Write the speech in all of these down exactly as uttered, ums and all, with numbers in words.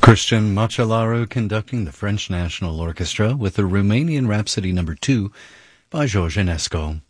Cristian Macellaro conducting the French National Orchestra with the Romanian Rhapsody number two by George Enescu.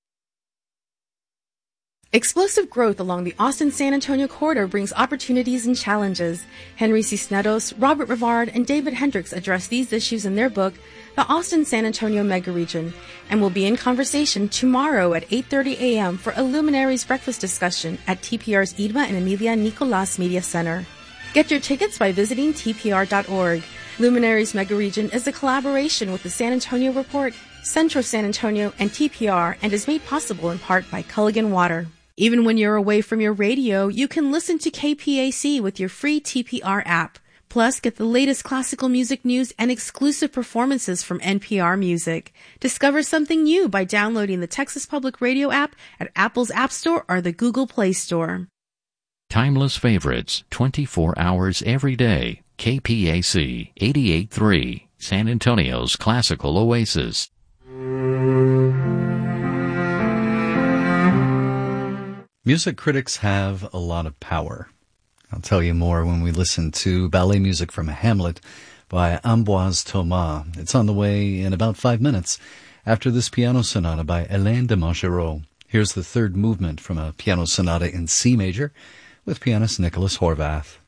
Explosive growth along the Austin-San Antonio corridor brings opportunities and challenges. Henry Cisneros, Robert Rivard, and David Hendricks address these issues in their book, The Austin-San Antonio Megaregion, and will be in conversation tomorrow at eight thirty a.m. for a Luminaries breakfast discussion at T P R's Idma and Emilia Nicolas Media Center. Get your tickets by visiting T P R dot org. Luminaries Megaregion is a collaboration with the San Antonio Report, Centro San Antonio, and T P R, and is made possible in part by Culligan Water. Even when you're away from your radio, you can listen to K P A C with your free T P R app. Plus, get the latest classical music news and exclusive performances from N P R Music. Discover something new by downloading the Texas Public Radio app at Apple's App Store or the Google Play Store. Timeless favorites, twenty-four hours every day. K P A C eighty-eight point three, San Antonio's classical oasis. Music critics have a lot of power. I'll tell you more when we listen to ballet music from Hamlet by Ambroise Thomas. It's on the way in about five minutes after this piano sonata by Hélène de Mongereau. Here's the third movement from a piano sonata in C major with pianist Nicholas Horvath.